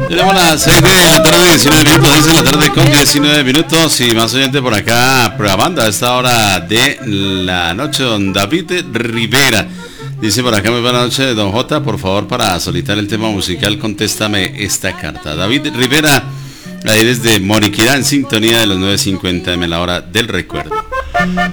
Tenemos las 6 de la tarde, 19 minutos, 6 de la tarde con 19 minutos y más oyente por acá programando a esta hora de la noche, don David Rivera. Dice por acá, muy buena noche, don J, por favor, para solicitar el tema musical, contéstame esta carta. David Rivera, ahí desde Moriquirá, en sintonía de los 9:50 m, la hora del recuerdo.